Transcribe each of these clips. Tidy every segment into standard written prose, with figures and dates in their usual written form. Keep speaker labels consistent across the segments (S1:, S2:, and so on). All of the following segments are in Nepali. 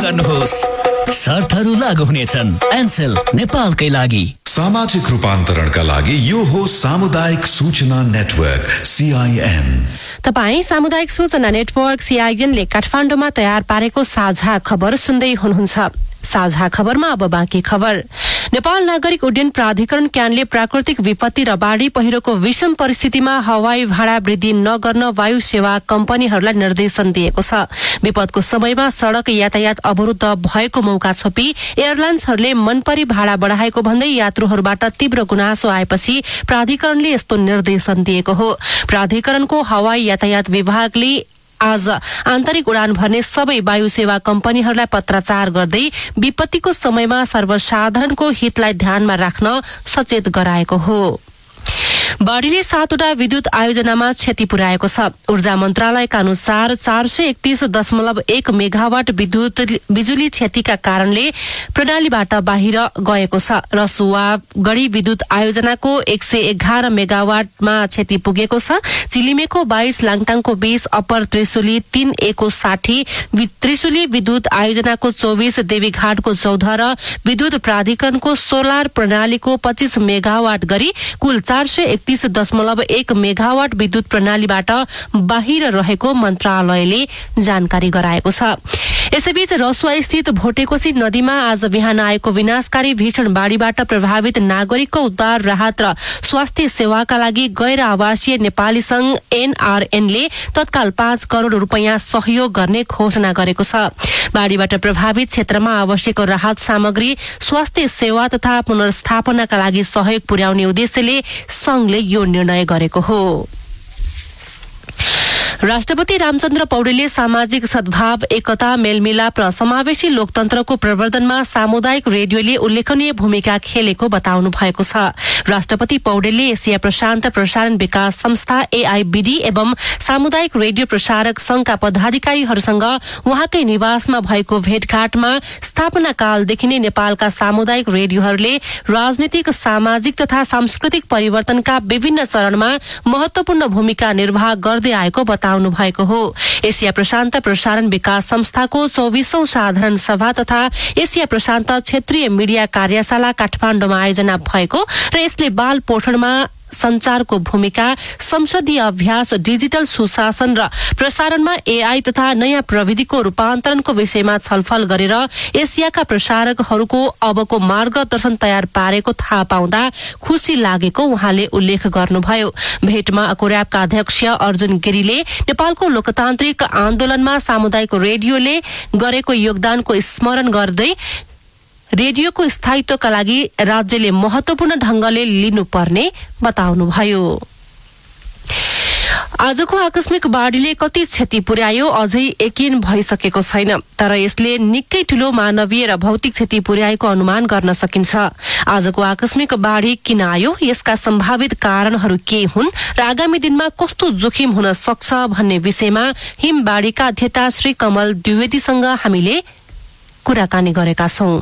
S1: गर्नुहोस्। शर्तहरू लागू हुनेछन्। एनसेल नेपालकै लागि।
S2: सामाजिक रूपान्तरणका लागि यो हो सामुदायिक सूचना नेटवर्क CIN।
S3: तपाई सामुदायिक सूचना नेटवर्क CIN ले काठमाडौँमा तयार पारेको साझा खबर सुन्दै हुनुहुन्छ। साझा खबरमा अब बाँकी खबर। नेपाल नागरिक उड्डयन प्राधिकरण क्यानले प्राकृतिक विपत्ति र बाढ़ी पहिरोको विषम परिस्थितिमा हवाई भाडा वृद्धि नगर्न वायु सेवा कम्पनीहरूलाई निर्देशन दिएको छ। विपदको समयमा सड़क यातायात अवरुद्ध भएको मौका छोपी एयरलाइन्सहरूले मनपरी भाडा बढाएको भन्दै यात्रुहरूबाट तीव्र गुनासो आएपछि प्राधिकरणले यस्तो निर्देशन दिएको हो। प्राधिकरणको हवाई यातायात विभागले आज आन्तरिक उडान भर्ने सबै वायु सेवा कम्पनीहरूलाई पत्राचार गर्दै विपत्तिको समयमा सर्वसाधारणको हितलाई ध्यानमा राख्न सचेत गराएको हो। बाढ़ीले 7वटा विद्युत आयोजनामा क्षति पुर्याएको छ। ऊर्जा मन्त्रालयका अनुसार 431.1 मेगावाट विद्युत बिजुली क्षतिका कारणले प्रणालीबाट बाहिर गएको छ। रसुवा गढी विद्युत आयोजनाको 111 मेगावाटमा क्षति पुगेको छ। चिलिमेको 22, लाङटाङको 20, अप्पर त्रिशुली 3 एको 60, त्रिशुली विद्युत आयोजनाको 24, देवीघाटको 14 र विद्युत प्राधिकरणको सोलर प्रणालीको 25 मेगावाट गरी कुल 431.1 मेगावाट विद्युत प्रणालीबाट बाहिर रहेको मन्त्रालयले जानकारी गराएको छ। यसैबीच रसुवा स्थित भोटेकोशी नदीमा आज बिहान आएको विनाशकारी भीषण बाढ़ीबाट प्रभावित नागरिकको उद्धार, राहत र स्वास्थ्य सेवाका लागि गैर आवासीय नेपाली संघ NRN ले तत्काल 5 करोड़ रुपैयाँ सहयोग गर्ने घोषणा गरेको छ। बाढ़ीबाट प्रभावित क्षेत्रमा आवश्यक राहत सामग्री, स्वास्थ्य सेवा तथा पुनर्स्थापनाका लागि सहयोग पुर्याउने उद्देश्यले संघले यो निर्णय गरेको हो। राष्ट्रपति रामचन्द्र पौडेलले सामाजिक सद्भाव, एकता, मेलमिलाप र समावेशी लोकतन्त्रको प्रवर्धनमा सामुदायिक रेडियोले उल्लेखनीय भूमिका खेलेको बताउनु भएको छ। राष्ट्रपति पौडेलले एसिया प्रशान्त प्रसारण विकास संस्था AIBD एवं सामुदायिक रेडियो प्रसारक संघका पदाधिकारीहरूसँग उहाँकै निवासमा भएको भेटघाटमा स्थापना कालदेखि नै नेपालका सामुदायिक रेडियोहरूले राजनीतिक, सामाजिक तथा सांस्कृतिक परिवर्तनका विभिन्न चरणमा महत्वपूर्ण भूमिका निर्वाह गर्दै आएको बताउनु भएको हो। एसिया प्रशान्त प्रसारण विकास संस्थाको 24औं साधारण सभा तथा एसिया प्रशान्त क्षेत्रीय मिडिया कार्यशाला काठमाडौँमा आयोजना भएको र यसले बाल पोषणमा संचारको भूमिका, संसदीय अभ्यास, डिजिटल सुशासन र प्रसारणमा AI तथा नयाँ प्रविधिको रूपान्तरणको विषयमा छलफल गरेर एसियाका प्रसारकहरूको अबको मार्गदर्शन तयार पारेको थाहा पाउँदा खुशी लागेको उहाँले उल्लेख गर्नुभयो। भेटमा अकोर्यापका अध्यक्ष अर्जुन गिरीले नेपालको लोकतान्त्रिक आन्दोलनमा सामुदायिक रेडियोले गरेको योगदानको स्मरण गर्दै रेडियोको स्थायित्वका लागि राज्यले महत्वपूर्ण ढंगले लिनुपर्ने बताउनुभयो। आजको आकस्मिक बाढ़ीले कति क्षति पुर्यायो अझै यकिन भइसकेको छैन, तर यसले निकै ठूलो मानवीय र भौतिक क्षति पुर्याएको अनुमान गर्न सकिन्छ। आजको आकस्मिक बाढ़ी किन आयो, यसका सम्भावित कारणहरू के हुन् र आगामी दिनमा कस्तो जोखिम हुन सक्छ भन्ने विषयमा हिमबाढ़ीका अध्येता श्री कमल द्विवेदीसँग हामीले कुराकानी गरेका छौं।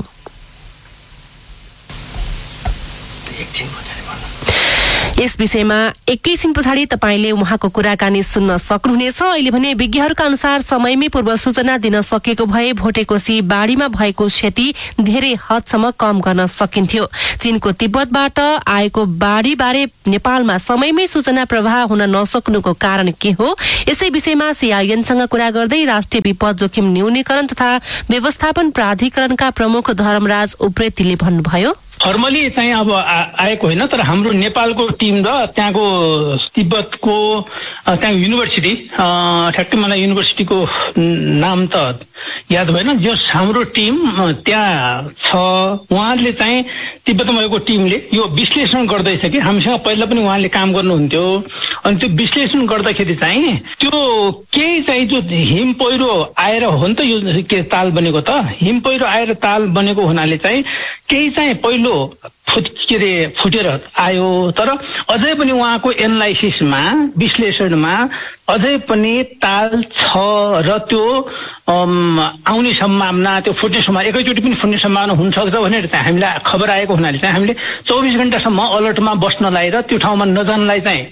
S3: यस विषयमा एकैछिन पछाडि तपाईले उहाँको कुराकानी सुन्न सक्नुहुनेछ। अहिले भने विज्ञहरूका अनुसार समयमै पूर्व सूचना दिन सकेको भए भोटेकोशी बाढ़ीमा भएको क्षति धेरै हदसम्म कम गर्न सकिन्थ्यो। चीनको तिब्बतबाट आएको बाढ़ी बारे नेपालमा समयमै सूचना प्रवाह हुन नसक्नुको कारण के हो, यसै विषयमा CINसँग कुरा गर्दै राष्ट्रिय विपद जोखिम न्यूनीकरण तथा व्यवस्थापन प्राधिकरणका प्रमुख धर्मराज उप्रेतीले भन्नुभयो,
S4: फर्मली चाहिँ अब आएको होइन, तर हाम्रो नेपालको टिम र त्यहाँको तिब्बतको त्यहाँ युनिभर्सिटी, ठ्याक्कै मलाई युनिभर्सिटीको नाम त याद भएन, जस हाम्रो टिम त्यहाँ छ, उहाँले चाहिँ तिब्बतमा भएको टिमले यो विश्लेषण गर्दैछ कि हामीसँग पहिला पनि उहाँले काम गर्नुहुन्थ्यो। अनि त्यो विश्लेषण गर्दाखेरि चाहिँ त्यो केही चाहिँ जो हिम पहिरो आएर हो नि त, यो के ताल बनेको त, हिम पहिरो आएर ताल बनेको हुनाले चाहिँ केही चाहिँ पहिलो फुटेर आयो, तर अझै पनि उहाँको एनालाइसिसमा, विश्लेषणमा अझै पनि ताल छ र त्यो आउने सम्भावना, त्यो फुट्ने सम्भावना, एकैचोटि पनि फुट्ने सम्भावना हुन सक्छ भनेर चाहिँ हामीलाई खबर आएको हुनाले चाहिँ हामीले 24 घण्टासम्म अलर्टमा बस्नलाई र त्यो ठाउँमा नजानलाई चाहिँ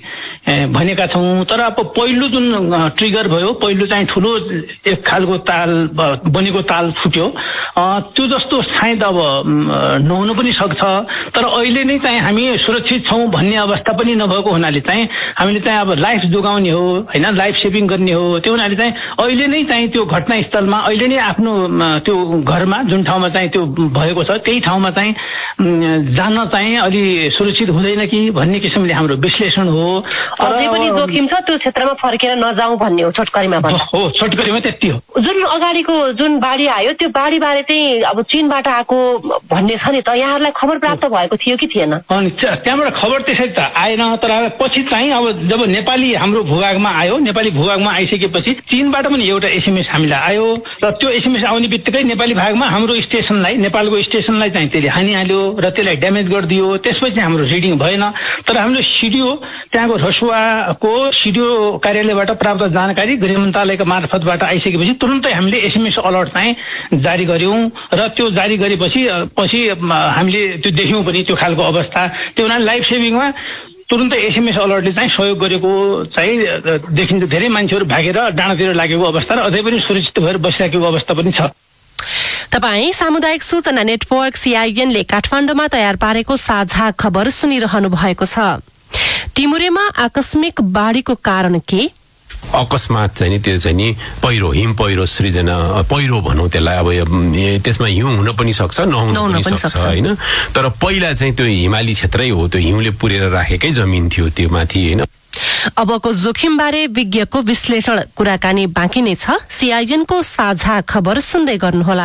S4: भनेका छौँ। तर अब पहिलो जुन ट्रिगर भयो, पहिलो चाहिँ ठुलो एक खालको ताल बनेको ताल फुट्यो, त्यो जस्तो सायद अब नहुनु पनि सक्छ। तर अहिले नै चाहिँ हामी सुरक्षित छौँ भन्ने अवस्था पनि नभएको हुनाले चाहिँ हामीले चाहिँ अब लाइफ जोगाउने हो होइन, लाइफ सेभिङ गर्ने हो। त्यो हुनाले चाहिँ अहिले नै चाहिँ त्यो घटनास्थलमा अहिले नै आफ्नो त्यो घरमा जुन ठाउँमा चाहिँ त्यो भएको छ त्यही ठाउँमा चाहिँ जान चाहिँ अलि सुरक्षित हुँदैन कि भन्ने किसिमले हाम्रो विश्लेषण हो।
S3: अझै पनि जोखिम छ त्यो क्षेत्रमा फर्केर नजाउँ भन्ने हो छोटकरीमा भन्दा।
S4: हो, छोटकरीमा त्यति हो।
S3: जुन अगाडिको जुन बाढी आयो त्यो बाढी बारे चाहिँ अब चीनबाट आएको भन्ने छ नि त, यहाँहरूलाई खबर प्राप्त भएको थियो कि थिएन?
S4: अनि त्यहाँबाट खबर त्यसै त आएन। तर पछि चाहिँ अब जब नेपाली हाम्रो भूभागमा आयो, नेपाली भूभागमा आइसकेपछि चीनबाट पनि एउटा एसएमएस हामीलाई आयो र त्यो एसएमएस आउने बित्तिकै नेपाली भागमा हाम्रो स्टेसनलाई, नेपालको स्टेसनलाई चाहिँ त्यसले हानिहाल्यो र त्यसलाई ड्यामेज गरिदियो। त्यसपछि हाम्रो रिडिङ भएन। तर हाम्रो सिडिओ त्यहाँको रसुवाको सिडिओ कार्यालयबाट प्राप्त जानकारी गृह मन्त्रालयको मार्फतबाट आइसकेपछि तुरुन्तै हामीले एसएमएस अलर्ट चाहिँ जारी गर्यौं र त्यो जारी गरेपछि हामीले त्यो देख्यौं पनि त्यो खालको अवस्था। त्यो हुनाले लाइफ सेभिङमा तुरुन्तै एसएमएस अलर्टले चाहिँ सहयोग गरेको चाहिँ देखिन्छ। धेरै मान्छेहरू भागेर डाँडातिर लागेको अवस्था र अझै पनि सुरक्षित भएर बसिराखेको अवस्था पनि छ।
S3: तपाईँ सामुदायिक सूचना नेटवर्क सीआईएनले काठमाडौँमा तयार पारेको साझा खबर सुनिरहनु भएको छ। टिमुरेमा आकस्मिक बाढीको कारण के?
S5: अकस्मात चाहिँ नि त्यो चाहिँ नि पहिरो, हिम पहिरो सृजना, पहिरो भनौँ त्यसलाई। अब त्यसमा हिउँ हुन पनि सक्छ, नहुन पनि सक्छ होइन। तर पहिला चाहिँ त्यो हिमाली क्षेत्रै हो, त्यो हिउँले पुरेर राखेकै जमिन थियो त्यो माथि होइन।
S3: अबको जोखिम बारे विज्ञको विश्लेषण कुराकानी बाँकी नै छ। सीआईएनको साझा खबर सुन्दै गर्नुहोला।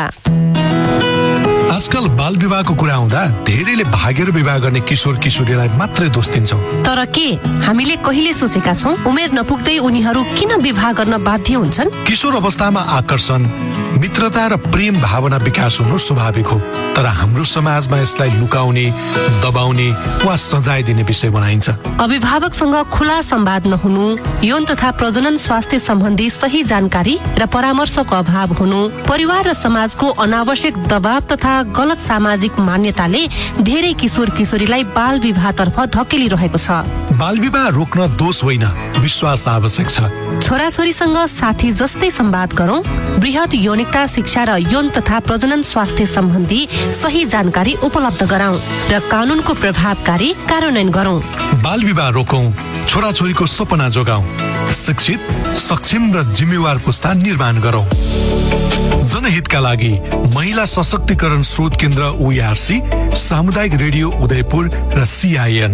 S6: आजकल बाल विवाहको कुरा आउँदा धेरैले भागेर विवाह गर्ने किशोर किशोरीलाई मात्रै दोष दिन्छौँ।
S3: तर के हामीले कहिले सोचेका छौँ उमेर नपुग्दै उनीहरू किन विवाह गर्न बाध्य हुन्छन्?
S6: किशोर अवस्थामा आकर्षण, मित्रता र प्रेम भावना विकास हुनु स्वाभाविक हो। तर हाम्रो समाजमा यसलाई लुकाउने, दबाउने वा सजाय दिने विषय बनाइन्छ।
S3: अभिभावकसँग खुला संवाद नहुनु, यौन तथा प्रजनन स्वास्थ्य सम्बन्धी सही जानकारी र परामर्शको अभाव हुनु, परिवार र समाजको अनावश्यक दबाव तथा गलत सामाजिक मान्यताले धेरै किशोर किशोरीलाई बाल विवाहतर्फ धकेलिरहेको छ।
S6: बाल विवाह रोक्न दोष होइन, विश्वास आवश्यक छ।
S3: छोराछोरीसँग साथी जस्तै संवाद गरौं, बृहत यौनिकता शिक्षा र यौन तथा प्रजनन स्वास्थ्य सम्बन्धी सही जानकारी उपलब्ध गराउँ र कानूनको प्रभावकारी कार्यान्वयन गरौं।
S6: बाल विवाह रोकौं, छोराछोरीको सपना जोगाउँ, शिक्षित, सक्षम र जिम्मेवार पुस्ता निर्माण गरौं। जनहितका लागि महिला सशक्तिकरण स्रोत केन्द्र ओआरसी, सामुदायिक रेडियो उदयपुर र सीआईएन।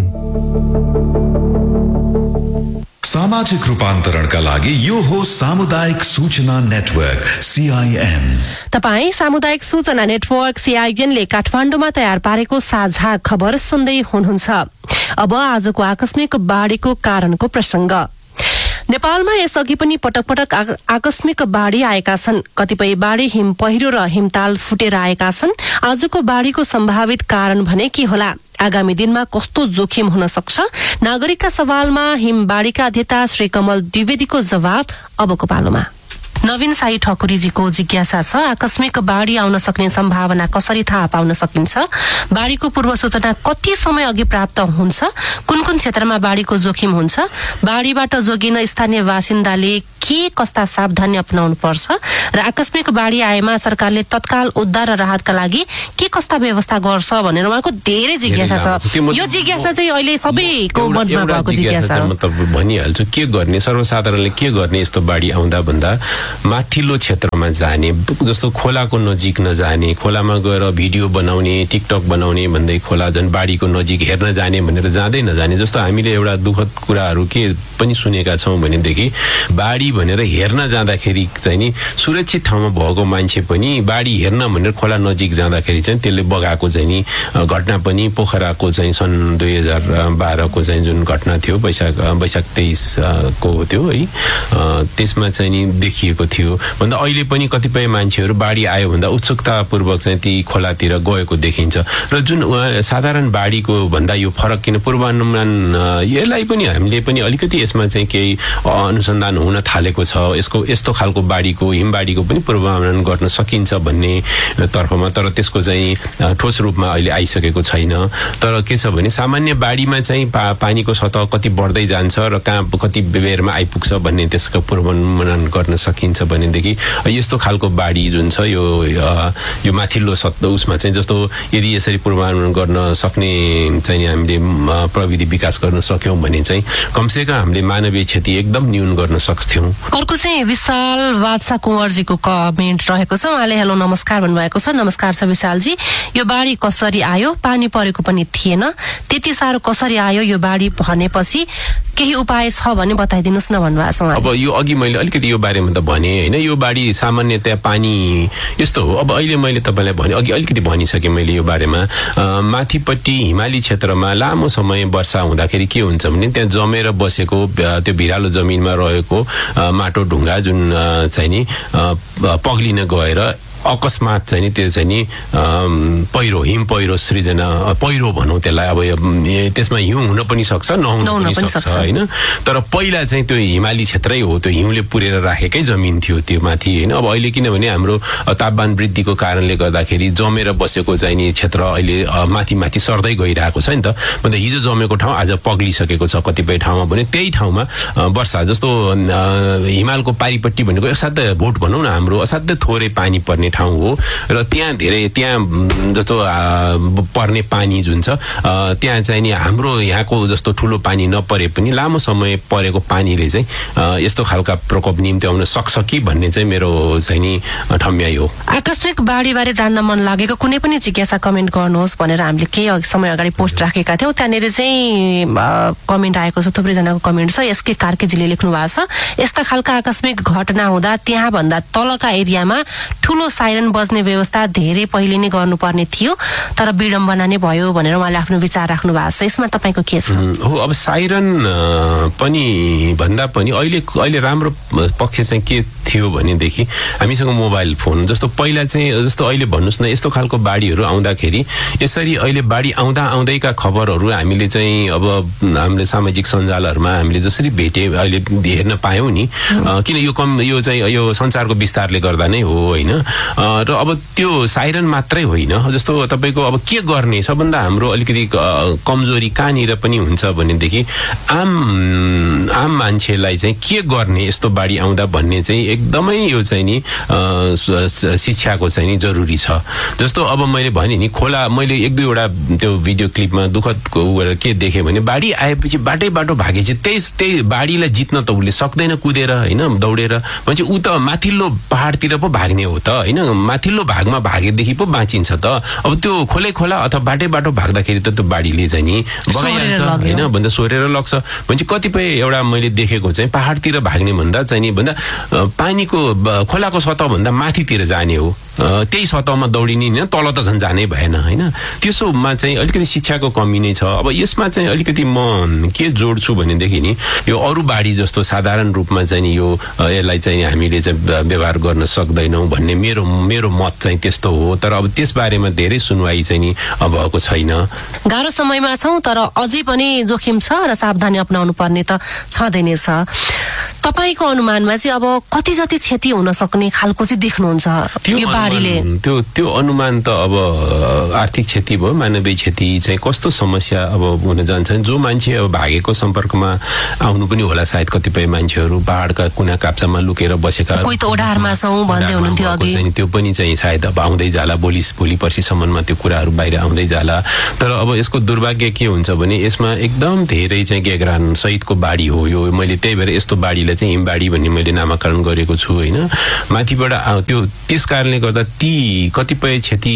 S2: सामाजिक रूपान्तरणका लागि यो हो सामुदायिक सूचना नेटवर्क सीआईएन।
S3: तपाई सामुदायिक सूचना नेटवर्क सीआईएनले काठमाडौँमा तयार पारेको साझा खबर सुन्दै हुनुहुन्छ। अब आजको आकस्मिक बाढीको कारणको प्रसंग। नेपालमा यसअघि पनि पटक पटक आकस्मिक बाढी आएका छन्। कतिपय बाढी हिम पहिरो र हिमताल फुटेर आएका छन्। आजको बाढीको सम्भावित कारण भने के होला? आगामी दिनमा कस्तो जोखिम हुन सक्छ? नागरिकका सवालमा हिमबाढीका अध्येता श्री कमल द्विवेदीको जवाब अबको पालोमा। नवीन साई ठकुरीजीको जिज्ञासा छ, आकस्मिक बाढी आउन सक्ने सम्भावना कसरी थाहा पाउन सकिन्छ? बाढीको पूर्व सूचना कति समय अघि प्राप्त हुन्छ? कुन कुन क्षेत्रमा बाढीको जोखिम हुन्छ? बाढीबाट जोगिन स्थानीय बासिन्दाले के कस्ता सावधानी अपनाउनु पर्छ र आकस्मिक बाढी आएमा सरकारले तत्काल उद्धार र राहतका लागि के कस्ता व्यवस्था गर्छ भनेर उहाँको धेरै जिज्ञासा छ। यो जिज्ञासा चाहिँ अहिले सबैको मनमा भएको जिज्ञासा हो।
S5: मतलब भनिहाल्छु के गर्ने, सर्वसाधारणले के गर्ने यस्तो बाढी आउँदा भन्दा माथिल्लो क्षेत्रमा जाने, जस्तो खोलाको नजिक नजाने, खोलामा गएर भिडियो बनाउने, टिकटक बनाउने भन्दै खोला झन् बाढीको नजिक हेर्न जाने भनेर जाँदै नजाने। जस्तो हामीले एउटा दुःखद कुराहरू के पनि सुनेका छौँ भनेदेखि बाढी भनेर हेर्न जाँदाखेरि चाहिँ नि सुरक्षित ठाउँमा भएको मान्छे पनि बाढी हेर्न भनेर खोला नजिक जाँदाखेरि चाहिँ त्यसले बगाएको चाहिँ नि घटना पनि पोखराको चाहिँ सन् 2012 को चाहिँ जुन घटना थियो वैशाख 23 को थियो है, त्यसमा चाहिँ नि देखिएको गएको थियो भन्दा अहिले पनि कतिपय मान्छेहरू बाढी आयो भन्दा उत्सुकतापूर्वक चाहिँ ती खोलातिर गएको देखिन्छ र जुन साधारण बाढीको भन्दा यो फरक किन पूर्वानुमान यसलाई पनि हामीले पनि अलिकति यसमा चाहिँ केही अनुसन्धान हुन थालेको छ यसको यस्तो खालको बाढीको हिमबाढीको पनि पूर्वानुमान गर्न सकिन्छ भन्ने तर्फमा तर त्यसको चाहिँ ठोस रूपमा अहिले आइसकेको छैन तर के छ भने सामान्य बाढीमा चाहिँ पानीको सतह कति बढ्दै जान्छ र कहाँ कति बेरमा आइपुग्छ भन्ने त्यसको पूर्वानुमान गर्न सकिन्छ भनेदेखि यस्तो खालको बाढी जुन छ यो माथिल्लो उसमा चाहिँ जस्तो यदि यसरी पूर्वानुमान गर्न सक्ने चाहिँ हामीले प्रविधि विकास गर्न सक्यौं भने चाहिँ कमसेकम हामीले मानवीय क्षति एकदम न्यून गर्न सक्थ्यौं।
S3: अर्को चाहिँ विशाल बादशाह कुँवरजीको कमेन्ट रहेको छ उहाँले हेलो नमस्कार भन्नुभएको छ। नमस्कार छ विशालजी। यो बाढी कसरी आयो पानी परेको पनि थिएन त्यति साह्रो कसरी आयो यो बाढी भनेपछि केही उपाय छ भने बताइदिनुस् न भन्नुभएको छ।
S5: अब यो अघि मैले अलिकति यो बारेमा त भने हैन यो बाढी सामान्यतया पानी यस्तो हो अब अहिले मैले तपाईलाई भने अघि अलिकति भनिसके मैले यो बारेमा माथिपट्टि हिमाली क्षेत्रमा लामो समय वर्षा हुँदाखेरि के हुन्छ भने त्यहाँ जमेर बसेको त्यो भिरालो जमिनमा रहेको माटो ढुङ्गा जुन चाहिँ नि पग्लिन गएर अकस्मात चाहिँ नि त्यो चाहिँ नि हिम पहिरो सृजना पहिरो भनौं त्यसलाई अब त्यसमा हिउँ हुन पनि सक्छ नहुन पनि सक्छ हैन तर पहिला चाहिँ त्यो हिमाली क्षेत्रै हो त्यो हिउँले पुरेर राखेकै जमिन थियो त्यो माथि हैन अब अहिले किनभने हाम्रो तापमान वृद्धिको कारणले गर्दाखेरि जमेर बसेको चाहिँ नि क्षेत्र अहिले माथि माथि सर्दै गइरहेको छ नि त भन्दा हिजो जमेको ठाउँ आज पग्लिसकेको छ कतिपय ठाउँमा भने त्यही ठाउँमा वर्षा जस्तो हिमालको पारिपट्टि भनेको असाध्यै भोट भनौं न हाम्रो असाध्यै थोरै पानी पर्ने ठाउँ हो र त्यहाँ जस्तो पर्ने पानी जुन छ त्यहाँ चाहिँ नि हाम्रो यहाँको जस्तो ठुलो पानी नपरे पनि लामो समय परेको पानीले चाहिँ यस्तो खालका प्रकोप निम्ति आउन सक्छ कि भन्ने चाहिँ मेरो चाहिँ नि ठम्याइ हो।
S3: आकस्मिक बाढी बारे जान्न मन लागेको कुनै पनि जिज्ञासा कमेन्ट गर्नुहोस् भनेर हामीले केही समय अगाडि पोस्ट राखेका थियौं त्यहाँनेर चाहिँ कमेन्ट आएको छ थुप्रै जनाको कमेन्ट छ एसके कार्केजीले लेख्नु भएको छ यस्ता खालका आकस्मिक घटना हुँदा त्यहाँ भन्दा तलका एरियामा ठूलो साइरन बज्ने व्यवस्था धेरै पहिले नै गर्नुपर्ने थियो तर विडम्बना नै भयो भनेर उहाँले आफ्नो विचार राख्नु भएको छ यसमा तपाईको के छ?
S5: हो अब साइरन पनि भन्दा पनि अहिले राम्रो पक्ष चाहिँ के थियो भनेदेखि हामीसँग मोबाइल फोन जस्तो पहिला चाहिँ जस्तो अहिले भन्नुस् न यस्तो खालको बाढीहरू आउँदाखेरि यसरी अहिले बाढी आउँदैका खबरहरू हामीले चाहिँ अब हामीले सामाजिक सञ्जालहरुमा हामीले जसरी भेटे अहिले हेर्न पायौं नि किन यो चाहिँ यो संचारको विस्तारले गर्दा नै हो हैन र अब त्यो साइरन मात्रै होइन जस्तो तपाईको अब के गर्ने सबभन्दा हाम्रो अलिकति कमजोरी कहाँनिर पनि हुन्छ भनेदेखि आम मान्छेलाई चाहिँ के गर्ने यस्तो बाढी आउँदा भन्ने चाहिँ एकदमै यो चाहिँ नि शिक्षाको चाहिँ नि जरुरी छ। जस्तो अब मैले भने नि खोला मैले एक दुईवटा त्यो भिडियो क्लिपमा दुःखद के देखे भने बाढी आएपछि बाटो भागेपछि त्यही बाढीलाई जित्न त उसले सक्दैन कुदेर हैन दौडेर भन्छ उ त माथिल्लो पहाडतिर पो भाग्ने हो त हैन माथिल्लो भागमा भागेदेखि पो बाँचिन्छ त अब त्यो खोला अथवा बाटो भाग्दाखेरि त त्यो बाढीले चाहिँ नि बगाइहाल्छ हैन भन्दा सोरेर लग्छ भन्छ कतिपय एउटा मैले देखेको चाहिँ पहाडतिर भाग्ने भन्दा चाहिँ नि भन्दा पानीको खोलाको सतह भन्दा माथितिर जाने हो त्यही सतहमा दौडिने हैन तल त झन् जानै भएन हैन त्यसोमा चाहिँ अलिकति शिक्षाको कमी नै छ। अब यसमा चाहिँ अलिकति म के जोड्छु भनेदेखि नि यो अरु बाढी जस्तो साधारण रूपमा चाहिँ नि यो यसलाई चाहिँ हामीले चाहिँ व्यवहार गर्न सक्दैनौं भन्ने मेरो मत चाहिँ त्यस्तो हो तर अब त्यस बारेमा धेरै सुनवाई चाहिँ नि भएको छैन।
S3: गाह्रो समयमा छौं तर अझै पनि जोखिम छ र सावधानी अपनाउनु पर्ने त छँदै नै छ। तपाईको अनुमानमा चाहिँ अब कति जति क्षति हुन सक्ने खालको चाहिँ देख्नुहुन्छ यो बाढीले?
S5: त्यो अनुमान त अब आर्थिक क्षति भयो मानवीय क्षति चाहिँ कस्तो समस्या अब हुन जान्छ जो मान्छे अब भागेको सम्पर्कमा आउनु पनि होला सायद कतिपय मान्छेहरू पहाडका कुना काप्चामा लुकेर बसेका
S3: कोही त ओडारमा छौं भन्दै हुनुहुन्थ्यो अघि
S5: त्यो पनि चाहिँ सायद अब आउँदै जाला भोलि पर्सिसम्ममा त्यो कुराहरू बाहिर आउँदै जाला तर अब यसको दुर्भाग्य के हुन्छ भने यसमा एकदम धेरै चाहिँ गेगरान सहितको बाढी हो यो मैले त्यही भएर यस्तो बाढीलाई चाहिँ हिमबाढी भन्ने मैले नामाकरण गरेको छु हैन माथिबाट त्यो त्यस कारणले गर्दा ती कतिपय क्षति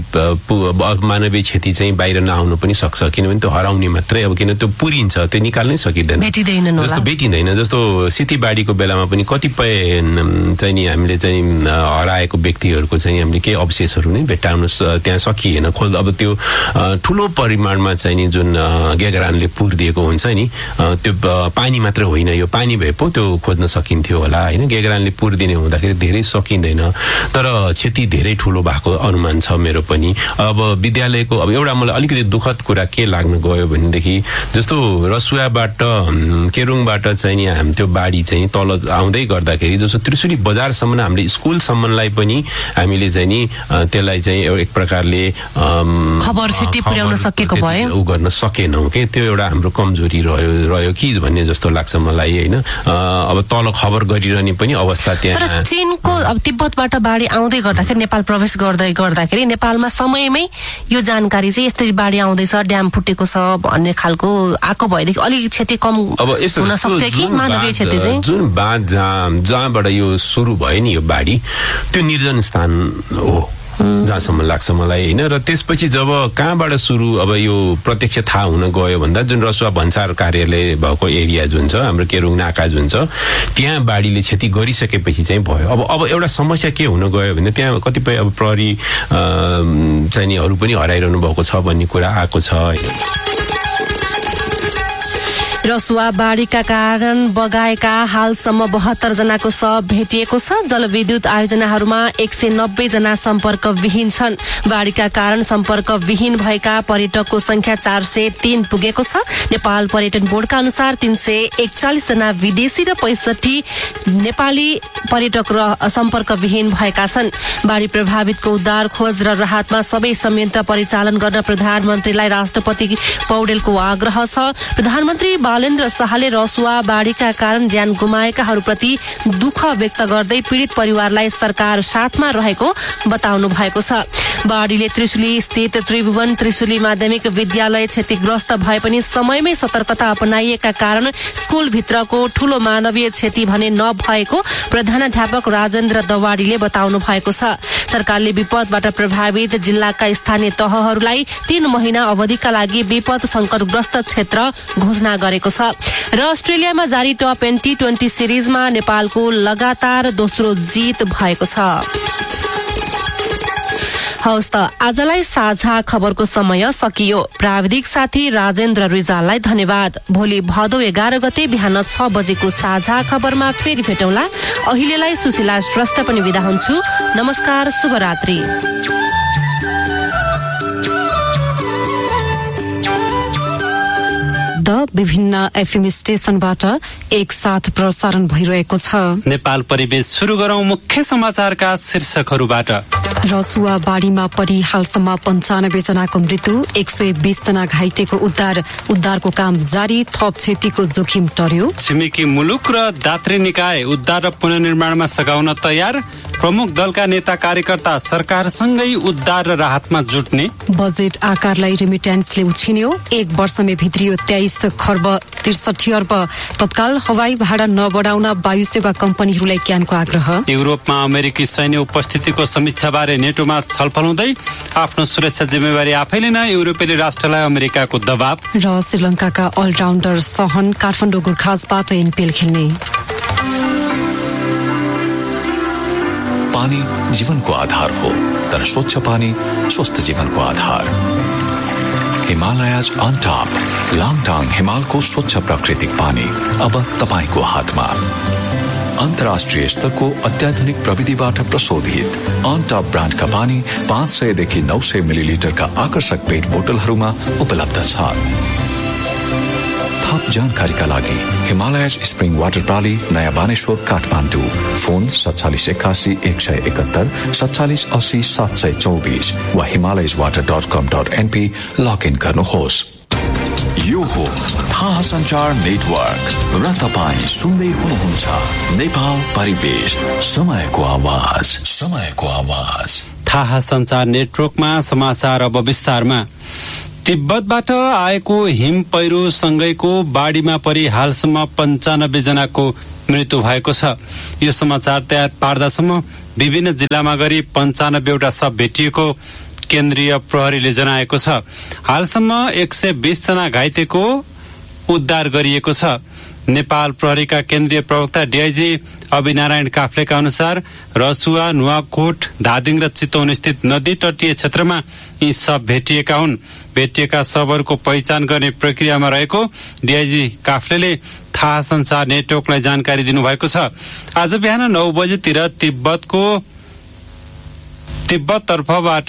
S5: मानवीय क्षति चाहिँ बाहिर नआउनु पनि सक्छ किनभने त्यो हराउने मात्रै अब किन त्यो पुरिन्छ त्यो निकाल्नै सकिदैन जस्तो भेटिँदैन जस्तो सिटीबाढीको बेलामा पनि कतिपय चाहिँ नि हामीले चाहिँ हराएको व्यक्तिहरूको चाहिँ हामीले केही अवशेषहरू नै भेट्टाउन त्यहाँ सकिएन अब त्यो ठुलो परिमाणमा चाहिँ नि जुन गेगरानले पुरिदिएको हुन्छ नि त्यो पानी मात्र होइन यो पानी भए पो त्यो छिटो खोज्न सकिन्थ्यो होला हैन गेगरानले पुर्दिने हुँदाखेरि धेरै सकिँदैन तर क्षति धेरै ठूलो भएको अनुमान छ मेरो पनि अब विद्यालयको अब एउटा मलाई अलिकति दुःखद कुरा के लाग्न गयो भनेदेखि जस्तो रसुवाबाट केरुङबाट चाहिँ नि हामी त्यो बाढी चाहिँ तल आउँदै गर्दाखेरि जस्तो त्रिशुली बजारसम्म हामीले स्कुलसम्मलाई पनि हामीले चाहिँ नि त्यसलाई चाहिँ एक प्रकारले
S3: खबर छिट्टै पुर्याउन सकेको भए
S5: उ गर्न सकेनौं के त्यो एउटा हाम्रो कमजोरी रह्यो कि भन्ने जस्तो लाग्छ मलाई हैन अब तल खबर गरिरहने पनि अवस्था त्यहाँ
S3: तर चीनको अब तिब्बतबाट बाढी आउँदै गर्दाखेरि नेपाल प्रवेश गर्दाखेरि नेपालमा समयमै यो जानकारी चाहिँ यस्तै बाढी आउँदैछ ड्याम फुटेको छ भन्ने खालको आको भएदेखि अलि क्षति कम हुन सक्थ्यो कि मानवीय क्षति चाहिँ
S5: जुन बाँध जहाँबाट यो सुरु भयो नि यो बाढी त्यो निर्जन स्थान हो जहाँसम्म लाग्छ मलाई हैन र त्यसपछि जब कहाँबाट सुरु अब यो प्रत्यक्ष थाहा हुन गयो भन्दा जुन रसुवा भन्सार कार्यालय भएको एरिया जुन छ हाम्रो केरुङ नाका जुन छ त्यहाँ बाढीले क्षति गरिसकेपछि चाहिँ भयो अब एउटा समस्या के हुन गयो भने त्यहाँ कतिपय अब प्रहरी चाहिँ निहरू पनि हराइरहनु भएको छ भन्ने कुरा आएको छ
S3: रसुवा बाढीका कारण बगाएका हालसम्म 72 जनाको शव भेटिएको छ जलविद्युत आयोजनाहरूमा 190 जना सम्पर्क विहीन छन् बाढीका कारण सम्पर्क विहीन भएका पर्यटकको संख्या 403 पुगेको छ नेपाल पर्यटन बोर्डका अनुसार 341 जना विदेशी र 65 नेपाली पर्यटक सम्पर्क विहीन भएका छन् बाढी प्रभावितको उद्धार खोज र राहतमा सबै संयन्त्र परिचालन गर्न प्रधानमन्त्रीलाई राष्ट्रपति पौडेलको आग्रह छ प्रधानमन्त्री बालेन्द्र शाहले रसुवा बाढीका कारण ज्यान गुमाएकाहरूप्रति दुःख व्यक्त गर्दै पीडित परिवारलाई सरकार साथमा रहेको बताउनु भएको छ बाढीले त्रिशुली स्थित त्रिभुवन त्रिशुली माध्यमिक विद्यालय क्षतिग्रस्त भए पनि समयमै सतर्कता अपनाइएका कारण स्कुलभित्रको ठूलो मानवीय क्षति भने नभएको प्रधानाध्यापक राजेन्द्र दवाडीले बताउनु भएको छ सरकारले विपदबाट प्रभावित जिल्लाका स्थानीय तहहरूलाई 3 महिना अवधिका लागि विपद संकटग्रस्त क्षेत्र घोषणा गरेको छ र अस्ट्रेलियामा जारी टप T20 सिरिजमा नेपालको लगातार दोस्रो जित भएको छ हवस् त आजलाई साझा खबरको समय सकियो प्राविधिक साथी राजेन्द्र रिजाललाई धन्यवाद भोलि भदौ 11 गते बिहान 6 बजेको साझा खबरमा फेरि भेटौँला अहिलेलाई सुशीला श्रेष्ठ पनि बिदा हुन्छु नमस्कार शुभरात्रि विभिन्न एफएम स्टेशनबाट एक साथ प्रसारण भइरहेको छ
S7: नेपाल परिवेश सुरु गरौं मुख्य समाचारका शीर्षकहरूबाट
S3: रसुवा बाढीमा परि हालसम्म 95 जनाको मृत्यु 120 जना घाइतेको उद्धारको काम जारी थप क्षतिको जोखिम टर्यो
S7: छिमेकी मुलुक र दात्री निकाय उद्धार र पुनर्निर्माणमा सघाउन तयार प्रमुख दलका नेता कार्यकर्ता सरकारसँगै उद्धार र राहतमा जुट्ने
S3: बजेट आकारलाई रेमिट्यान्सले उछिन्यो 1 वर्षमै भित्रियो 23 खर्ब 63 अर्ब तत्काल हवाई भाडा नबढाउन वायु सेवा कम्पनीहरूलाई क्यानको आग्रह
S7: युरोपमा अमेरिकी सैन्य उपस्थितिको समीक्षाबारे नेटोमा छलफल हुँदै आफ्नो सुरक्षा जिम्मेवारी आफै लिन युरोपेली राष्ट्रलाई अमेरिकाको दबाव
S3: र श्रीलङ्काका अलराउन्डर सहन काठमाडौँ गुर्खासबाट एनपीएल खेल्ने
S8: पानी जीवनको आधार हो तर स्वच्छ पानी स्वस्थ जीवनको आधार हिमालयज अन टप लाङटाङ हिमालको स्वच्छ प्राकृतिक पानी अब तपाईको हातमा अन्तर्राष्ट्रिय स्तरको अत्याधुनिक प्रविधिबाट प्रशोधित अन टप ब्रान्डका पानी 500 देखि 900 मिलिलिटरका आकर्षक पेट बोतलहरूमा उपलब्ध छ थप जानकारीका लागि हिमालयज स्प्रिङ वाटर प्राली नयाँ बानेश्वर काठमाडौँ फोन 4781 171 4780 724 वा himalayaswater.com.np लगइन गर्नुहोस् यो हो थाहा सञ्चार नेटवर्क र तपाईं सुन्दै हुनुहुन्छ नेपाल परिवेश समयको आवाज
S7: थाहा सञ्चार नेटवर्कमा समाचार अब विस्तारमा तिब्बतबाट आएको हिम पहिरो सँगैको बाढीमा परि हालसम्म 95 जनाको मृत्यु भएको छ यो समाचार तयार पार्दासम्म विभिन्न जिल्लामा गरी 95 वटा शव भेटिएको केन्द्रीय प्रहरीले जनाएको छ हालसम्म 120 जना घाइतेको उद्धार गरिएको छ नेपाल प्रहरीका केन्द्रीय प्रवक्ता डीआईजी अभिनारायण काफ्लेका अनुसार रसुवा नुवाकोट धादिङ र चितवन स्थित नदी तटीय क्षेत्रमा यी शव भेटिएका हुन् भेटिएका शवहरूको पहिचान गर्ने प्रक्रियामा रहेको डीआईजी काफ्लेले थाहा संचार नेटवर्कलाई जानकारी दिनुभएको छ। आज बिहान 9 बजेतिर तिब्बततर्फबाट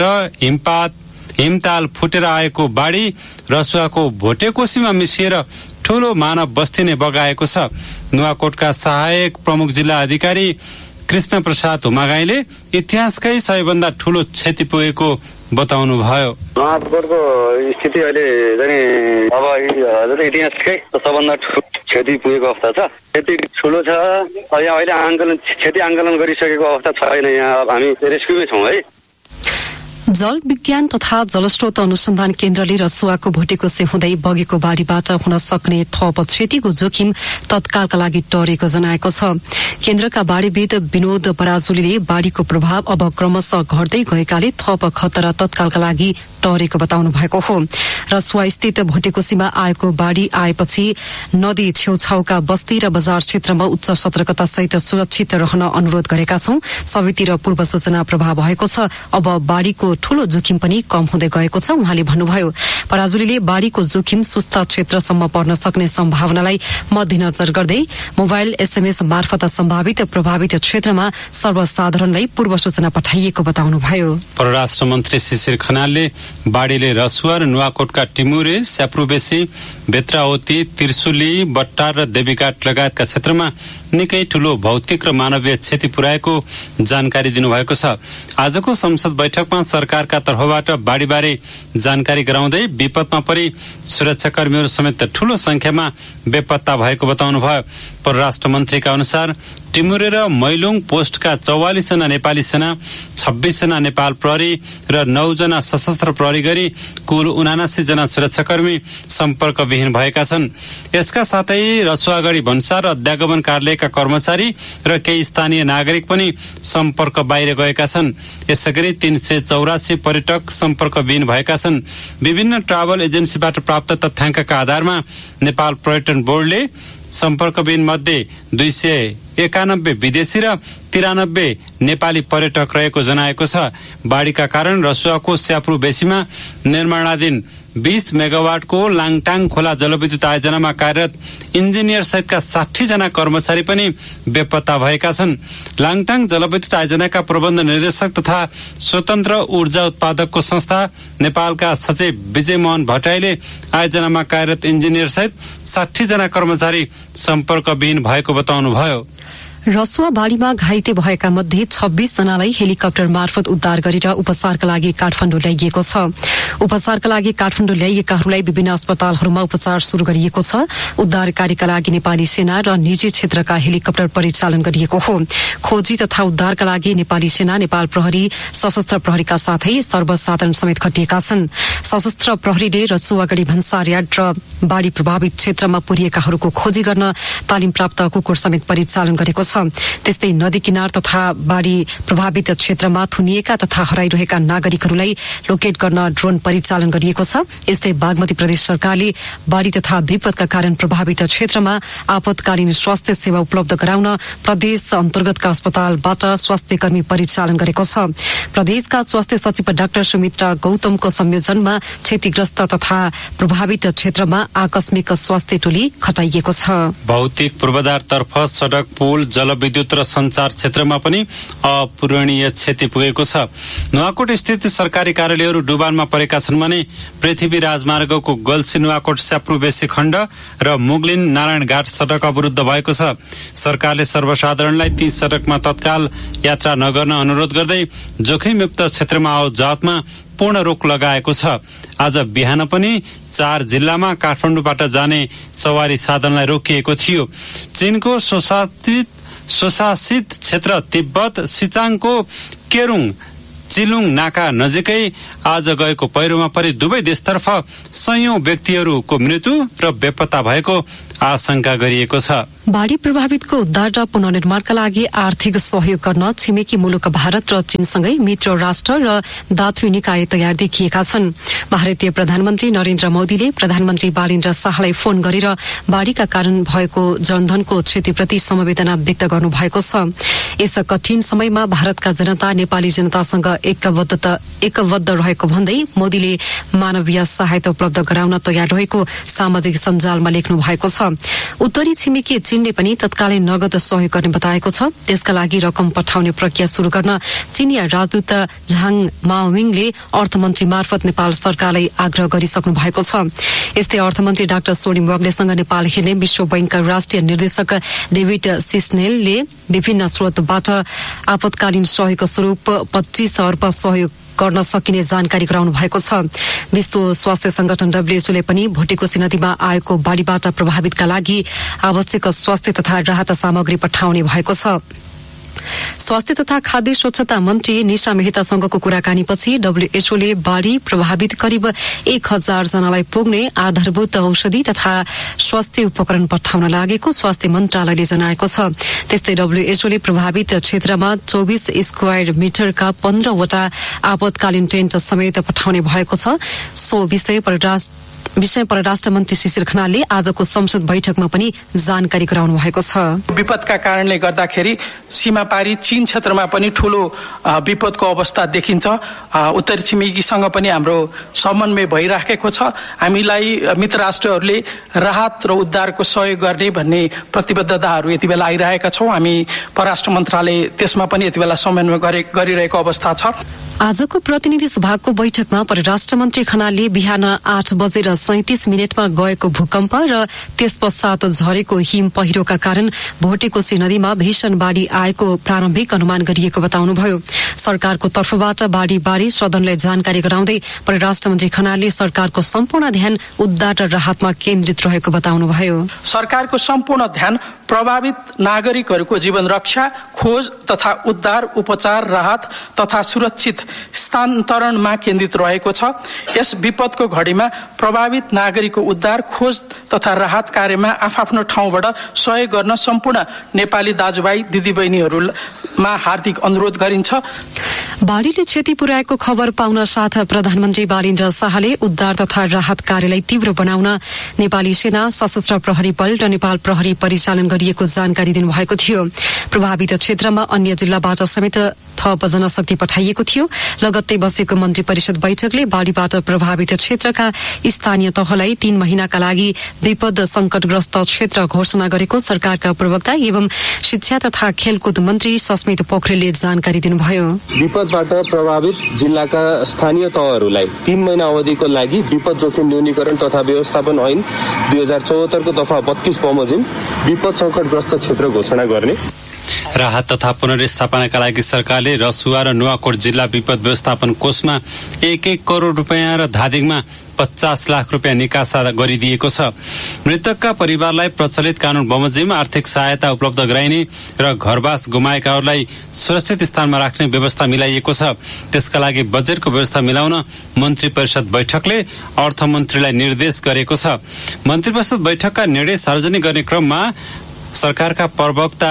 S7: हिमताल फुटेर आएको बाढी रसुवाको भोटेकोसीमा मिसिएर ठूलो मानव बस्ती नै बगाएको छ। नुवाकोटका सहायक प्रमुख जिल्ला अधिकारी कृष्ण प्रसाद हुमागाईले इतिहासकै सबैभन्दा ठूलो क्षति पुगेको बताउनुभयो।
S9: नुवाकोटको स्थिति अहिले अब इतिहासकै सबभन्दा क्षति पुगेको अवस्था छ। क्षति ठुलो छ। अहिले क्षति आंकलन गरिसकेको अवस्था छैन। यहाँ हामी रेस्क्युमै छौँ है।
S10: जल विज्ञान तथा जलस्रोत अनुसन्धान केन्द्रले रसुवाको भोटेकोसी हुँदै बगेको बाढीबाट हुन सक्ने थप क्षतिको जोखिम तत्कालका लागि टरेको जनाएको छ। केन्द्रका बाढीविद विनोद पराजुलीले बाढीको प्रभाव अब क्रमशः घट्दै गएकाले थप खतरा तत्कालका लागि टरेको बताउनु भएको हो। रसुवा स्थित भोटेकोसीमा आएको बाढी आएपछि नदी छेउछाउका बस्ती र बजार क्षेत्रमा उच्च सतर्कतासहित सुरक्षित रहन अनुरोध गरेका छौं। सबैतिर पूर्व सूचना प्रभाव भएको छ। अब बाढीको ठूलो जोखिम पनि कम हुँदै गएको छ उहाँले भन्नुभयो। पराजुलीले बाढीको जोखिम सुस्ता क्षेत्रसम्म पर्न सक्ने सम्भावनालाई मध्यनजर गर्दै मोबाइल SMS मार्फत सम्भावित प्रभावित क्षेत्रमा सर्वसाधारणलाई पूर्व सूचना पठाइएको बताउनुभयो।
S7: परराष्ट्र मन्त्री शिशिर खनालले बाढीले रसुवा र नुवाकोटका टिमुरे, स्याप्रुबेसी, बेत्रावती, त्रिशुली, बट्टार र देवीघाट लगायतका क्षेत्रमा निकै ठूलो भौतिक र मानवीय क्षति पुर्याएको जानकारी दिनुभएको छ। आजको संसद बैठकमा सरकारका तर्फबाट बाढीबारे जानकारी गराउँदै विपदमा परि सुरक्षाकर्मीहरू समेत ठूलो संख्यामा बेपत्ता भएको बताउनुभयो। परराष्ट्र मन्त्रीका अनुसार टिमुरे र मैलुङ पोस्टका 44 जना नेपाली सेना, 26 जना नेपाल प्रहरी र 9 जना सशस्त्र प्रहरी गरी कुल 79 जना सुरक्षाकर्मी सम्पर्कविहीन भएका छन्। यसका साथै रसुवागढी भन्सार र अध्यागमन कार्यालयका कर्मचारी र केही स्थानीय नागरिक पनि सम्पर्क बाहिर गएका छन्। यसैगरी 384 पर्यटक सम्पर्कविहीन भएका छन्। विभिन्न ट्राभल एजेन्सीबाट प्राप्त तथ्याङ्कका आधारमा नेपाल पर्यटन बोर्डले सम्पर्कविहीन मध्ये 291 विदेशी र 93 नेपाली पर्यटक रहेको जनाएको छ। बाढीका कारण रसुवाको स्याप्रु बेसीमा निर्माणाधीन 20 मेगावाटको लाङटाङ खोला जलविद्युत आयोजनामा कार्यरत इन्जिनियर सहितका 60 जना कर्मचारी पनि बेपत्ता भएका छन्। लाङटाङ जलविद्युत आयोजनाका प्रबन्ध निर्देशक तथा स्वतन्त्र ऊर्जा उत्पादकको संस्था नेपालका सचिव विजय मोहन भट्टराईले आयोजनामा कार्यरत इन्जिनियर सहित 60 जना कर्मचारी सम्पर्कविहीन भएको बताउनुभयो।
S10: रसुवा बाढीमा घाइते भएका मध्ये 26 जनालाई हेलिकप्टर मार्फत उद्धार गरेर उपचारका लागि काठमाडौँ ल्याइएको छ। उपचारका लागि काठमाडौँ ल्याइएकाहरूलाई विभिन्न अस्पतालहरूमा उपचार शुरू गरिएको छ। उद्धार कार्यका लागि नेपाली सेना र निजी क्षेत्रका हेलिकप्टर परिचालन गरिएको हो। खोजी तथा उद्धारका लागि नेपाली सेना, नेपाल प्रहरी, सशस्त्र प्रहरीका साथै सर्वसाधारण समेत खटिएका छन्। सशस्त्र प्रहरीले रसुवागढी भन्सार यार्ड र बाढी प्रभावित क्षेत्रमा पुरिएकाहरूको खोजी गर्न तालिम प्राप्त कुकुर समेत परिचालन गरेको छ। त्यस्तै नदी किनार तथा बाढी प्रभावित क्षेत्रमा थुनिएका तथा हराइरहेका नागरिकहरूलाई लोकेट गर्न ड्रोन परिचालन गरिएको छ। यस्तै बागमती प्रदेश सरकारले बाढी तथा विपदका कारण प्रभावित क्षेत्रमा आपतकालीन स्वास्थ्य सेवा उपलब्ध गराउन प्रदेश अन्तर्गतका अस्पतालबाट स्वास्थ्य कर्मी परिचालन गरेको छ। प्रदेशका स्वास्थ्य सचिव डाक्टर सुमित्रा गौतमको संयोजनमा क्षतिग्रस्त तथा प्रभावित क्षेत्रमा आकस्मिक स्वास्थ्य टोली खटाइएको छ।
S7: भौतिक पूर्वाधारतर्फ सड़क, पुल, जलविद्युत र संचार क्षेत्रमा पनि अपूरणीय क्षति पुगेको छ। नुवाकोट स्थित सरकारी कार्यालयहरू डुबानमा परेका छन् भने पृथ्वी राजमार्गको गल्सी नुवाकोट स्याप्रु बेसी खण्ड र मुगलिन नारायणघाट सड़क अवरुद्ध भएको छ। सरकारले सर्वसाधारणलाई ती सड़कमा तत्काल यात्रा नगर्न अनुरोध गर्दै जोखिमयुक्त क्षेत्रमा आवतजावतमा पूर्ण रोक लगाएको छ। आज बिहान पनि 4 जिल्लामा काठमाडौँबाट जाने सवारी साधनलाई रोकिएको थियो। चीनको स्वशासित क्षेत्र तिब्बत सिचाङको केरुङ चिलुङ नाका नजिकै आज गएको पहिरोमा परि दुवै देशतर्फ सयौं व्यक्तिहरूको मृत्यु र बेपत्ता भएको आशंका गरिएको छ।
S10: बाढी प्रभावितको उद्धार र पुनर्निर्माणका लागि आर्थिक सहयोग गर्न छिमेकी मुलुक भारत र चीनसँगै मित्र राष्ट्र र दातृ निकाय तयार देखिएका छन्। भारतीय प्रधानमन्त्री नरेन्द्र मोदीले प्रधानमन्त्री बालेन्द्र शाहलाई फोन गरेर बाढ़ीका कारण भएको जनधनको क्षतिप्रति समवेदना व्यक्त गर्नुभएको छ। यस कठिन समयमा भारतका जनता नेपाली जनतासँग एकबद्ध रहेको भन्दै मोदीले मानवीय सहायता उपलब्ध गराउन तयार रहेको सामाजिक सञ्जालमा लेख्नु भएको छ। उत्तरी छिमेकी चीनले पनि तत्कालीन नगद सहयोग गर्ने बताएको छ। त्यसका लागि रकम पठाउने प्रक्रिया शुरू गर्न चीनिया राजदूत झाङ माओविङले अर्थमन्त्री मार्फत नेपाल सरकारलाई आग्रह गरिसक्नु भएको छ। यस्तै अर्थमन्त्री डाक्टर सोनिम वाग्लेसँग नेपाल हिँड्ने विश्व बैंकका राष्ट्रिय निर्देशक डेभिड सिस्नेलले विभिन्न स्रोतबाट आपतकालीन सहयोगको स्वरूप 25 अर्ब सहयोग गर्न सकिने जानकारी गराउनु भएको छ। विश्व स्वास्थ्य संगठन डब्ल्यूएचओले पनि भुटेकोशी नदीमा आएको बाढ़ीबाट प्रभावितका लागि आवश्यक स्वास्थ्य तथा राहत सामग्री पठाउने भएको छ। स्वास्थ्य तथा खाद्य स्वच्छता मन्त्री निशा मेहतासँगको कुराकानीपछि डब्ल्यूएचओले बाढ़ी प्रभावित करिब 1000 जनालाई पुग्ने आधारभूत औषधि तथा स्वास्थ्य उपकरण पठाउन लागेको स्वास्थ्य मन्त्रालयले जनाएको छ। त्यस्तै डब्ल्यूएचओले प्रभावित क्षेत्रमा 24 स्क्वायर मिटरका 15 वटा आपतकालीन टेन्ट समेत पठाउने भएको छ। सो विषय परराष्ट्र मन्त्री शिशिर खनालले आजको संसद बैठकमा पनि जानकारी गराउनु भएको छ।
S4: विपदका कारणले गर्दाखेरि सीमापारी चीन क्षेत्रमा पनि ठूलो विपदको अवस्था देखिन्छ। उत्तरी छिमेकीसँग पनि हाम्रो समन्वय भइराखेको छ। हामीलाई मित्र राष्ट्रहरूले राहत र उद्धारको सहयोग गर्ने भन्ने प्रतिबद्धताहरू यति बेला आइरहेका छौं। हामी परराष्ट्र मन्त्रालय त्यसमा पनि यति बेला समन्वय गरिरहेको अवस्था छ।
S10: आजको प्रतिनिधि सभाको बैठकमा परराष्ट्र मन्त्री खनालले बिहान 8 बजेर 37 मिनटमा गएको भूकम्प र त्यस पश्चात झरेको हिम पहिरोका कारण भोटेकोशी नदीमा भीषण बाढ़ी आएको प्रारम्भिक अनुमान गरिएको बताउनुभयो। सरकारको तर्फबाट बाढ़ी बारे सदनलाई जानकारी गराउँदै परराष्ट्र मन्त्री खनालले सरकारको सम्पूर्ण ध्यान उद्धार र राहतमा केन्द्रित रहेको बताउनुभयो।
S4: सरकारको सम्पूर्ण ध्यान प्रभावित नागरिकहरूको जीवन रक्षा, खोज तथा उद्धार, उपचार, राहत तथा सुरक्षित स्थानान्तरणमा केन्द्रित रहेको छ। यस विपदको घडीमा प्रभावित नागरिकको उद्धार, खोज तथा राहत कार्यमा आफ्नो ठाउँबाट सहयोग गर्न सम्पूर्ण नेपाली दाजुभाइ दिदीबहिनीहरूमा हार्दिक अनुरोध गरिन्छ।
S10: बाढ़ीले क्षति पुर्याएको खबर पाउन साथ प्रधानमन्त्री बालेन्द्र शाहले उद्धार तथा राहत कार्यलाई तीव्र बनाउन नेपाली सेना, सशस्त्र प्रहरी बल र नेपाल प्रहरी परिचालन गरिएको जानकारी दिनुभएको थियो। प्रभावित क्षेत्रमा अन्य जिल्लाबाट समेत थप जनशक्ति पठाइएको थियो। लगत्तै बसेको मन्त्री परिषद बैठकले बाढ़ीबाट प्रभावित क्षेत्रका स्थानीय तहलाई 3 महिनाका लागि विपद संकटग्रस्त क्षेत्र घोषणा गरेको सरकारका प्रवक्ता एवं शिक्षा तथा खेलकुद मन्त्री सस्मित पोखरेलले जानकारी दिनुभयो।
S11: विपदबाट प्रभावित जिल्लाका स्थानीय तहहरूलाई 3 महिना अवधिको लागि विपद जोखिम न्यूनीकरण तथा व्यवस्थापन ऐन 2074 को दफा 32 बमोजिम विपद संकटग्रस्त क्षेत्र घोषणा गर्ने।
S7: राहत तथा पुनर्स्थापनाका लागि सरकारले रसुवा र नुवाकोट जिल्ला विपद व्यवस्थापन कोषमा 1-1 करोड़ रुपियाँ र धादिङमा 50 लाख रुपियाँ निकासा गरिदिएको छ। मृतकका परिवारलाई प्रचलित कानून बमोजिम आर्थिक सहायता उपलब्ध गराइने र घरबास गुमाएकाहरूलाई सुरक्षित स्थानमा राख्ने व्यवस्था मिलाइएको छ। त्यसका लागि बजेटको व्यवस्था मिलाउन मन्त्री परिषद बैठकले अर्थमन्त्रीलाई निर्देश गरेको छ। मन्त्री परिषद बैठकका निर्णय सार्वजनिक गर्ने क्रममा सरकारका प्रवक्ता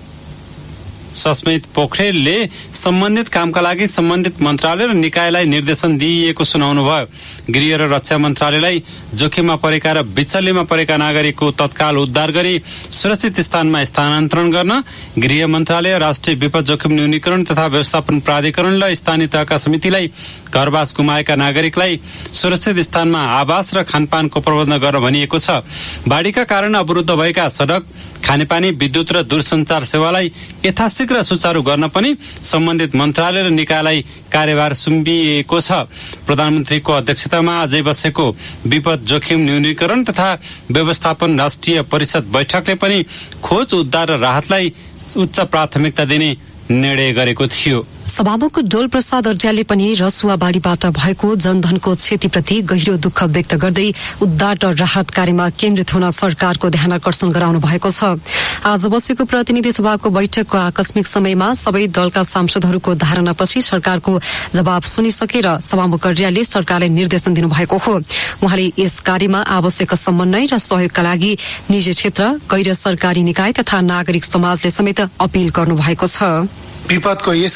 S7: सस्मित पोखरेलले सम्बन्धित कामका लागि सम्बन्धित मन्त्रालय र निकायलाई निर्देशन दिइएको सुनाउनुभयो। गृह र रक्षा मन्त्रालयलाई जोखिममा परेका र विचल्यमा परेका नागरिकको तत्काल उद्धार गरी सुरक्षित स्थानमा स्थानान्तरण गर्न, गृह मन्त्रालय राष्ट्रिय विपद जोखिम न्यूनीकरण तथा व्यवस्थापन प्राधिकरण र स्थानीय तहका समितिलाई घरबास गुमाएका नागरिकलाई सुरक्षित स्थानमा आवास र खानपानको प्रबन्ध गर्न भनिएको छ। बाढ़ीका कारण अवरुद्ध भएका सड़क, खानेपानी, विद्युत र दूरसञ्चार सेवालाई यथाशीघ्र सुचारू गर्न पनि सम्बन्धित मन्त्रालय र निकायलाई कार्यभार सुम्पिएको छ। प्रधानमन्त्रीको अध्यक्षतामा आजै बसेको विपद जोखिम न्यूनीकरण तथा व्यवस्थापन राष्ट्रिय परिषद बैठकले पनि खोज, उद्धार र राहतलाई उच्च प्राथमिकता दिने निर्णय गरेको थियो।
S10: सभामुख डोल प्रसाद अर्यालले पनि रसुवा बाढ़ीबाट भएको जनधनको क्षतिप्रति गहिरो दुःख व्यक्त गर्दै उद्धार र राहत कार्यमा केन्द्रित हुन सरकारको ध्यान आकर्षण गराउनु भएको छ। आज बसेको प्रतिनिधि सभाको बैठकको आकस्मिक समयमा सबै दलका सांसदहरूको धारणापछि सरकारको जवाब सुनिसकेर सभामुख अर्यालले सरकारलाई निर्देशन दिनुभएको हो। उहाँले यस कार्यमा आवश्यक समन्वय र सहयोगका लागि निजी क्षेत्र, गैर सरकारी निकाय तथा नागरिक समाजले समेत अपील गर्नुभएको छ।
S12: विपदको यस घडीमा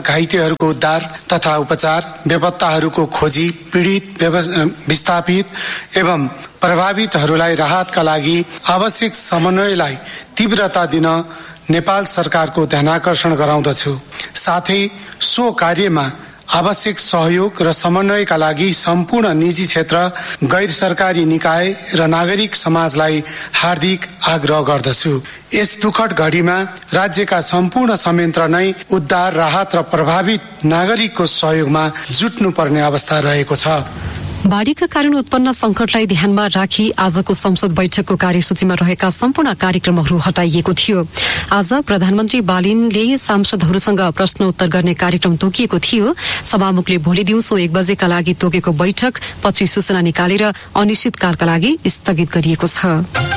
S12: घाइतेहरूको उद्धार तथा उपचार, बेपत्ताहरूको खोजी, पीडित, विस्थापित एवं प्रभावितहरूलाई राहतका लागि आवश्यक समन्वयलाई तीव्रता दिन नेपाल सरकारको ध्यानाकर्षण गराउँदछु। साथै सो कार्यमा आवश्यक सहयोग र समन्वयका लागि सम्पूर्ण निजी क्षेत्र, गैर सरकारी निकाय र नागरिक समाजलाई हार्दिक आग्रह गर्दछु। यस दुखद घडीमा राज्यका सम्पूर्ण संयन्त्र नै उद्धार, राहत र प्रभावित नागरिकको सहयोगमा जुट्नुपर्ने अवस्था रहेको छ।
S10: बाढ़ीका कारण उत्पन्न संकटलाई ध्यानमा राखी आजको संसद बैठकको कार्यसूचीमा रहेका सम्पूर्ण कार्यक्रमहरू हटाइएको थियो। आज प्रधानमन्त्री बालिनले सांसदहरूसँग प्रश्न उत्तर गर्ने कार्यक्रम तोकिएको थियो। सभामुखले भोलि दिउँसो 1 बजेका लागि तोकेको बैठक पछि सूचना निकालेर अनिश्चितकालका लागि स्थगित गरिएको छ।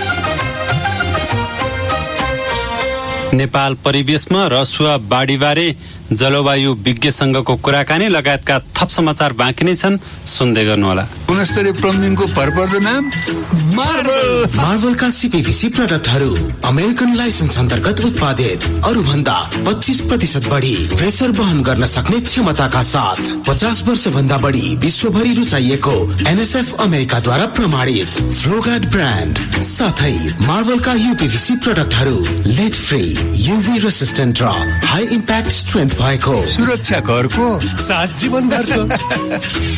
S7: नेपाल परिवेशमा रसुवा बाढीबारे जलवायु विज्ञ संघको कुराकानी लगायतका थप समाचार बाँकी नै छन्, सुन्दै गर्नुहोला।
S13: गुणस्तरीय प्लम्बिङको भरपर्दो नाम मार्बल।
S14: मार्बलका सीपीवीसी प्रोडक्टहरू अमेरिकन लाइसेन्स अन्तर्गत उत्पादित, अरू भन्दा 25% बढी प्रेसर वहन गर्न सक्ने क्षमताका साथ 50 वर्ष भन्दा बढी विश्वभरि रुचाइएको एनएसएफ अमेरिकाद्वारा प्रमाणित फ्लोगार्ड ब्रान्ड, साथै मार्बलका यूपीवीसी प्रोडक्टहरू लेड फ्री, यूभी रेसिस्टेन्ट र हाई इम्प्याक्ट स्ट्रेन्थ भएको,
S13: सुरक्षा घरको
S14: साथ जीवनभरको।